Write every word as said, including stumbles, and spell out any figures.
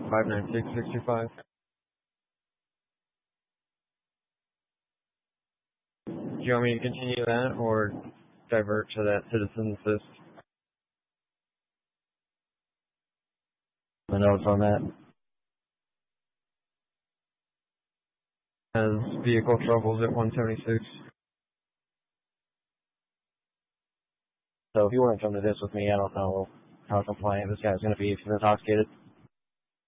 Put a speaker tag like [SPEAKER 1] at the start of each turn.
[SPEAKER 1] five nine six six two five. Do you want me to continue that or divert to that citizen assist?
[SPEAKER 2] The notes on that.
[SPEAKER 1] Has vehicle troubles at one seventy-six.
[SPEAKER 2] So if you want to come to this with me, I don't know how compliant this guy's going to be if he's intoxicated.